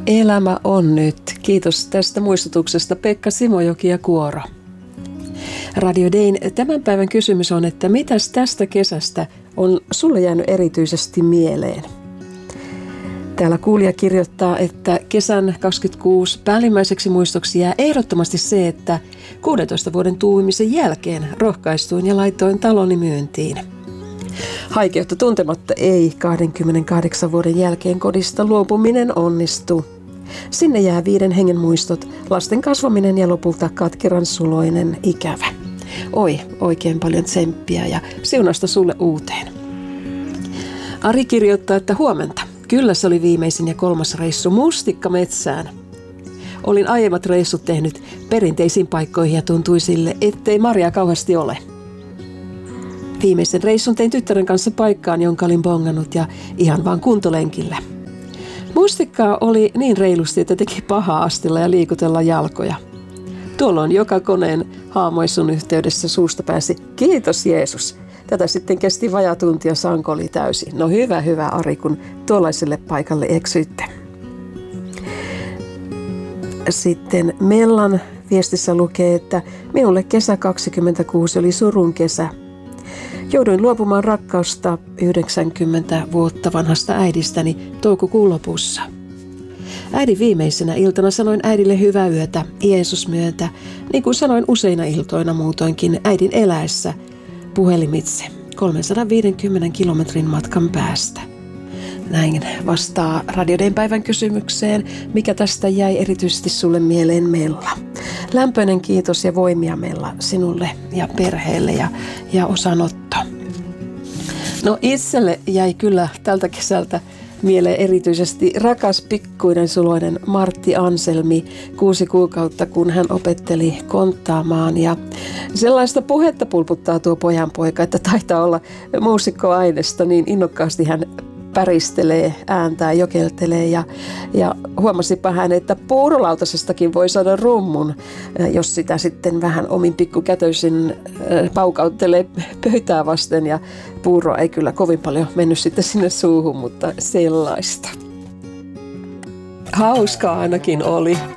Elämä on nyt. Kiitos tästä muistutuksesta Pekka Simojoki ja Kuoro. Radio Dayn tämän päivän kysymys on, että mitäs tästä kesästä on sulle jäänyt erityisesti mieleen? Täällä kuulija kirjoittaa, että kesän 26 päällimmäiseksi muistoksi jää ehdottomasti se, että 16 vuoden tuumisen jälkeen rohkaistuin ja laitoin taloni myyntiin. Haikeutta tuntematta ei 28 vuoden jälkeen kodista luopuminen onnistu. Sinne jää 5 hengen muistot, lasten kasvaminen ja lopulta katkeran suloinen ikävä. Oi, oikein paljon tsemppiä ja siunasta sulle uuteen. Ari kirjoittaa, että huomenta. Kyllä se oli viimeisin ja 3. reissu mustikkametsään. Olin aiemmat reissut tehnyt perinteisiin paikkoihin ja tuntui sille, ettei marjaa kauheasti ole. Viimeisen reissun tein tyttären kanssa paikkaan, jonka olin bongannut ja ihan vaan kuntolenkillä. Mustikkaa oli niin reilusti, että teki pahaa astella ja liikutella jalkoja. Tuolloin joka koneen haamoisun yhteydessä suusta pääsi, kiitos Jeesus. Tätä sitten kesti vajaa tunti ja sanko oli täysin. No hyvä Ari, kun tuollaiselle paikalle eksyitte. Sitten Mellan viestissä lukee, että minulle kesä 26 oli surun kesä. Jouduin luopumaan rakkausta 90 vuotta vanhasta äidistäni toukokuun lopussa. Äidin viimeisenä iltana sanoin äidille hyvää yötä, Jeesus myötä, niin kuin sanoin useina iltoina muutoinkin äidin eläessä puhelimitse 350 kilometrin matkan päästä. Näin vastaa Radio Dayn päivän kysymykseen, mikä tästä jäi erityisesti sulle mieleen Mella. Lämpöinen kiitos ja voimia Mella sinulle ja perheelle ja osanotto. No itselle jäi kyllä tältä kesältä mieleen erityisesti rakas pikkuinen suloinen Martti Anselmi 6 kuukautta, kun hän opetteli konttaamaan. Ja sellaista puhetta pulputtaa tuo pojanpoika, että taitaa olla muusikkoainesta, niin innokkaasti hän päristelee, ääntää, jokeltelee ja huomasipa hän, että puurolautasestakin voi saada rummun, jos sitä sitten vähän omin pikkukätöisin paukauttelee pöytää vasten ja puuroa ei kyllä kovin paljon mennyt sitten sinne suuhun, mutta sellaista. Hauskaa ainakin oli.